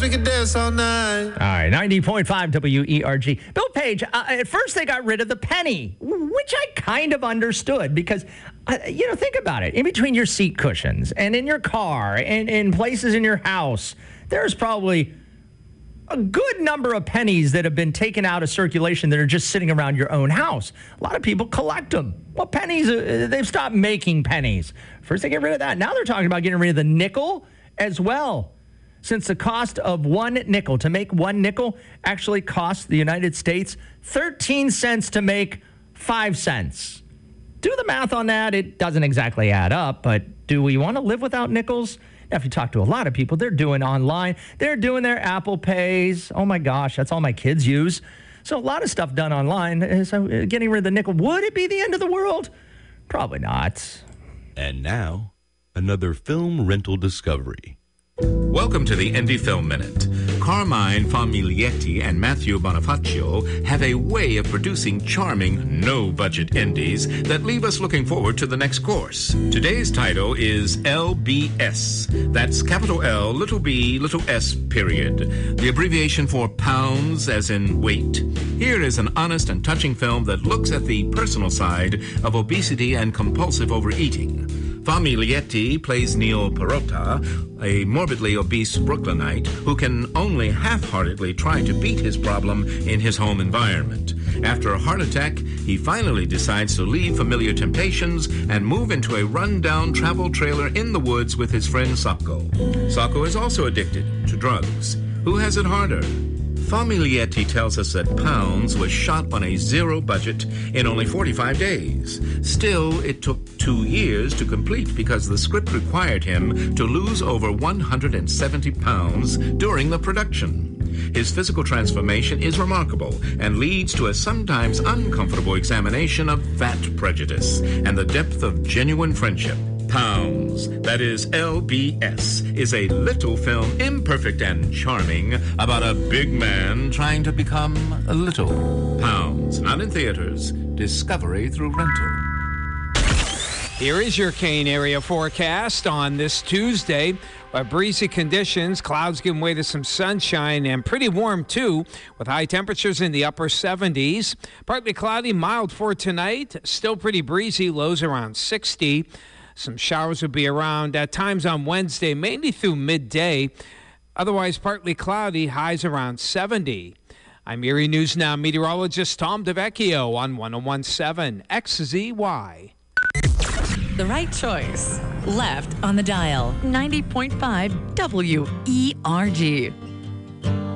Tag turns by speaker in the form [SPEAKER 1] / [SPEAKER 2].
[SPEAKER 1] We can dance all night.
[SPEAKER 2] All right, 90.5 WERG. Bill Page, at first they got rid of the penny, which I kind of understood because, think about it. In between your seat cushions and in your car and in places in your house, there's probably a good number of pennies that have been taken out of circulation that are just sitting around your own house. A lot of people collect them. Well, pennies, they've stopped making pennies. First they get rid of that. Now they're talking about getting rid of the nickel as well. Since the cost of one nickel, to make one nickel, actually costs the United States 13 cents to make 5 cents. Do the math on that. It doesn't exactly add up, but do we want to live without nickels? Now, if you talk to a lot of people, they're doing online. They're doing their Apple Pays. Oh, my gosh, that's all my kids use. So a lot of stuff done online. So getting rid of the nickel, would it be the end of the world? Probably not.
[SPEAKER 3] And now, another film rental discovery.
[SPEAKER 4] Welcome to the Indie Film Minute. Carmine Famiglietti and Matthew Bonifacio have a way of producing charming, no-budget indies that leave us looking forward to the next course. Today's title is LBS. That's capital L, little b, little s, period. The abbreviation for pounds, as in weight. Here is an honest and touching film that looks at the personal side of obesity and compulsive overeating. Famiglietti plays Neil Perrotta, a morbidly obese Brooklynite who can only half-heartedly try to beat his problem in his home environment. After a heart attack, he finally decides to leave familiar temptations and move into a run-down travel trailer in the woods with his friend Sacco. Sacco is also addicted to drugs. Who has it harder? Famiglietti tells us that Pounds was shot on a zero budget in only 45 days. Still, it took 2 years to complete because the script required him to lose over 170 pounds during the production. His physical transformation is remarkable and leads to a sometimes uncomfortable examination of fat prejudice and the depth of genuine friendship. Pounds, that is LBS, is a little film, imperfect and charming, about a big man trying to become a little. Pounds, not in theaters, discovery through rental.
[SPEAKER 5] Here is your Kane area forecast on this Tuesday. Breezy conditions, clouds giving way to some sunshine and pretty warm too, with high temperatures in the upper 70s. Partly cloudy, mild for tonight, still pretty breezy, lows around 60. Some showers will be around at times on Wednesday, mainly through midday. Otherwise, partly cloudy, highs around 70. I'm Erie News Now meteorologist Tom DeVecchio on 101.7 XZY.
[SPEAKER 6] The right choice. Left on the dial. 90.5 WERG.